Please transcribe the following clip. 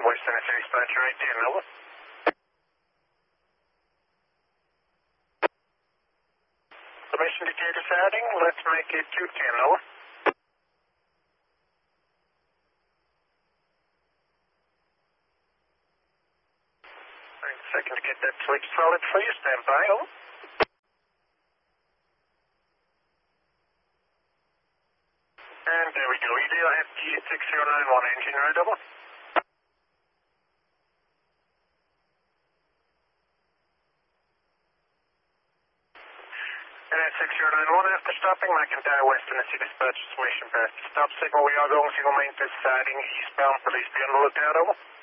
West Tennessee dispatcher 810, over. Submission indicator sounding, let's make it 210, over. 2nd to get that switch solid for you, stand by, over. And there we go, ED, I have G6091 engine right, over. And at 6091 after stopping, McIntyre West Tennessee dispatch submission past the stop signal. We are going single main to siding eastbound, please be on the lookout, over.